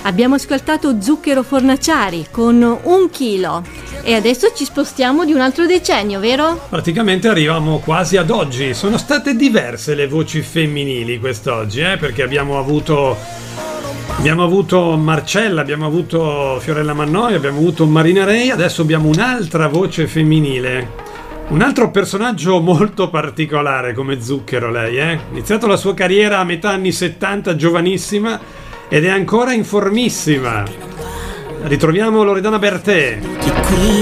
Abbiamo ascoltato Zucchero Fornaciari con 1 chilo e adesso ci spostiamo di un altro decennio, vero? Praticamente arriviamo quasi ad oggi. Sono state diverse le voci femminili quest'oggi, perché abbiamo avuto Marcella, abbiamo avuto Fiorella Mannoia, abbiamo avuto Marina Rei, adesso abbiamo un'altra voce femminile. Un altro personaggio molto particolare come Zucchero, lei, Ha iniziato la sua carriera a metà anni 70, giovanissima, ed è ancora in formissima. Ritroviamo Loredana Bertè.